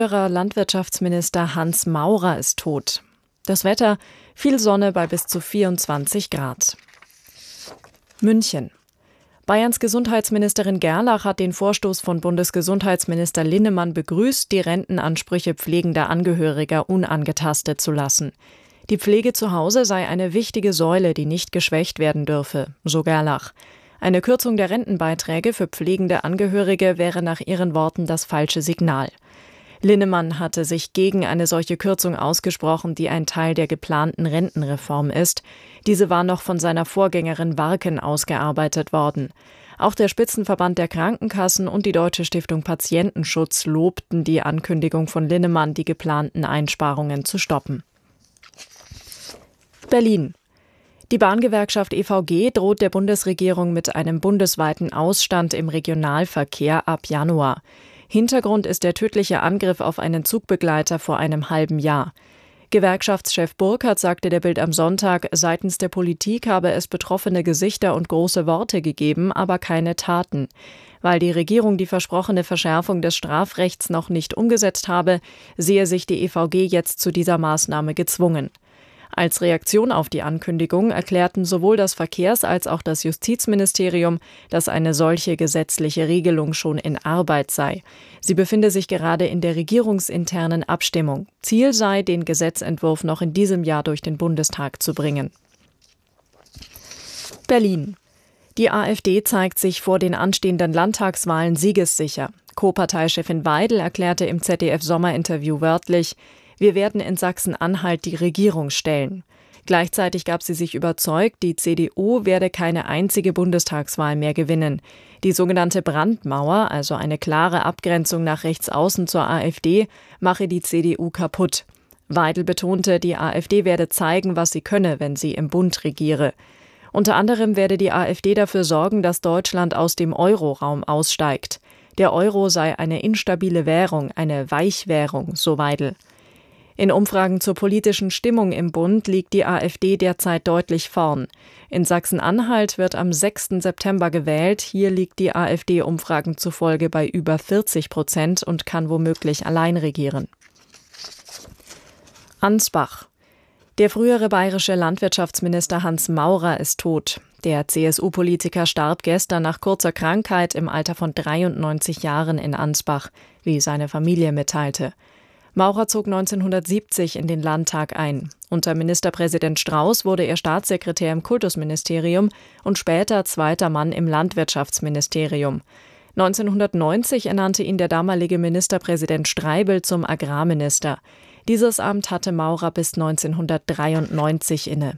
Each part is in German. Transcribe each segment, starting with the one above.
Landwirtschaftsminister Hans Maurer ist tot. Das Wetter: viel Sonne bei bis zu 24 Grad. München. Bayerns Gesundheitsministerin Gerlach hat den Vorstoß von Bundesgesundheitsminister Linnemann begrüßt, die Rentenansprüche pflegender Angehöriger unangetastet zu lassen. Die Pflege zu Hause sei eine wichtige Säule, die nicht geschwächt werden dürfe, so Gerlach. Eine Kürzung der Rentenbeiträge für pflegende Angehörige wäre nach ihren Worten das falsche Signal. Linnemann hatte sich gegen eine solche Kürzung ausgesprochen, die ein Teil der geplanten Rentenreform ist. Diese war noch von seiner Vorgängerin Warken ausgearbeitet worden. Auch der Spitzenverband der Krankenkassen und die Deutsche Stiftung Patientenschutz lobten die Ankündigung von Linnemann, die geplanten Einsparungen zu stoppen. Berlin. Die Bahngewerkschaft EVG droht der Bundesregierung mit einem bundesweiten Ausstand im Regionalverkehr ab Januar. Hintergrund ist der tödliche Angriff auf einen Zugbegleiter vor einem halben Jahr. Gewerkschaftschef Burkhardt sagte der Bild am Sonntag, seitens der Politik habe es betroffene Gesichter und große Worte gegeben, aber keine Taten. Weil die Regierung die versprochene Verschärfung des Strafrechts noch nicht umgesetzt habe, sehe sich die EVG jetzt zu dieser Maßnahme gezwungen. Als Reaktion auf die Ankündigung erklärten sowohl das Verkehrs- als auch das Justizministerium, dass eine solche gesetzliche Regelung schon in Arbeit sei. Sie befinde sich gerade in der regierungsinternen Abstimmung. Ziel sei, den Gesetzentwurf noch in diesem Jahr durch den Bundestag zu bringen. Berlin. Die AfD zeigt sich vor den anstehenden Landtagswahlen siegessicher. Co-Parteichefin Weidel erklärte im ZDF-Sommerinterview wörtlich: Wir werden in Sachsen-Anhalt die Regierung stellen. Gleichzeitig gab sie sich überzeugt, die CDU werde keine einzige Bundestagswahl mehr gewinnen. Die sogenannte Brandmauer, also eine klare Abgrenzung nach rechts außen zur AfD, mache die CDU kaputt. Weidel betonte, die AfD werde zeigen, was sie könne, wenn sie im Bund regiere. Unter anderem werde die AfD dafür sorgen, dass Deutschland aus dem Euroraum aussteigt. Der Euro sei eine instabile Währung, eine Weichwährung, so Weidel. In Umfragen zur politischen Stimmung im Bund liegt die AfD derzeit deutlich vorn. In Sachsen-Anhalt wird am 6. September gewählt. Hier liegt die AfD Umfragen zufolge bei über 40% und kann womöglich allein regieren. Ansbach. Der frühere bayerische Landwirtschaftsminister Hans Maurer ist tot. Der CSU-Politiker starb gestern nach kurzer Krankheit im Alter von 93 Jahren in Ansbach, wie seine Familie mitteilte. Maurer zog 1970 in den Landtag ein. Unter Ministerpräsident Strauß wurde er Staatssekretär im Kultusministerium und später zweiter Mann im Landwirtschaftsministerium. 1990 ernannte ihn der damalige Ministerpräsident Streibel zum Agrarminister. Dieses Amt hatte Maurer bis 1993 inne.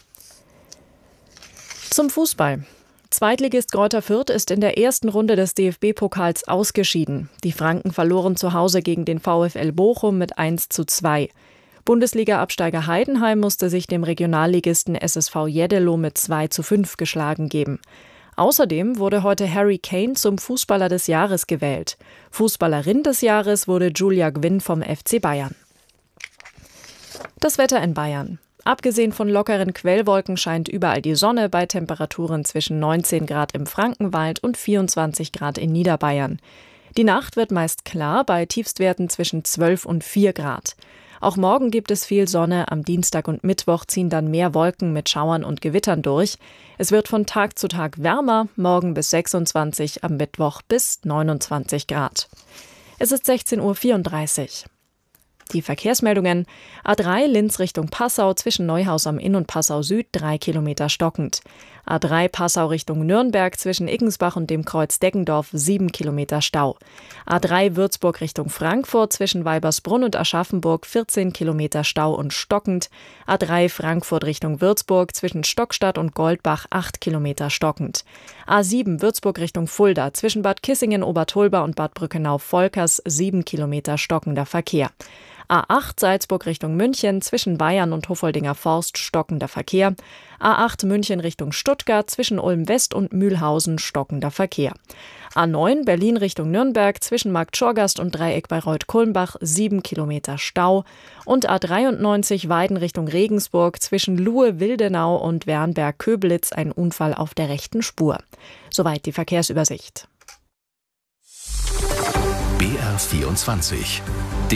Zum Fußball. Zweitligist Greuther Fürth ist in der ersten Runde des DFB-Pokals ausgeschieden. Die Franken verloren zu Hause gegen den VfL Bochum mit 1:2. Bundesliga-Absteiger Heidenheim musste sich dem Regionalligisten SSV Jeddelo mit 2:5 geschlagen geben. Außerdem wurde heute Harry Kane zum Fußballer des Jahres gewählt. Fußballerin des Jahres wurde Julia Gwynn vom FC Bayern. Das Wetter in Bayern. Abgesehen von lockeren Quellwolken scheint überall die Sonne bei Temperaturen zwischen 19 Grad im Frankenwald und 24 Grad in Niederbayern. Die Nacht wird meist klar bei Tiefstwerten zwischen 12 und 4 Grad. Auch morgen gibt es viel Sonne, am Dienstag und Mittwoch ziehen dann mehr Wolken mit Schauern und Gewittern durch. Es wird von Tag zu Tag wärmer, morgen bis 26, am Mittwoch bis 29 Grad. Es ist 16:34 Uhr. Die Verkehrsmeldungen: A3 Linz Richtung Passau zwischen Neuhaus am Inn und Passau Süd 3 Kilometer stockend. A3 Passau Richtung Nürnberg zwischen Iggensbach und dem Kreuz Deggendorf 7 Kilometer Stau. A3 Würzburg Richtung Frankfurt zwischen Weibersbrunn und Aschaffenburg 14 Kilometer Stau und stockend. A3 Frankfurt Richtung Würzburg zwischen Stockstadt und Goldbach 8 Kilometer stockend. A7 Würzburg Richtung Fulda zwischen Bad Kissingen-Obertolba und Bad Brückenau-Volkers 7 Kilometer stockender Verkehr. A8 Salzburg Richtung München zwischen Bayern und Huffoldinger Forst stockender Verkehr. A8 München Richtung Stuttgart zwischen Ulm West und Mühlhausen stockender Verkehr. A9 Berlin Richtung Nürnberg zwischen Marktschorgast und Dreieck Bayreuth-Kulmbach 7 Kilometer Stau. Und A93 Weiden Richtung Regensburg zwischen Luhe-Wildenau und Wernberg-Köblitz ein Unfall auf der rechten Spur. Soweit die Verkehrsübersicht. BR24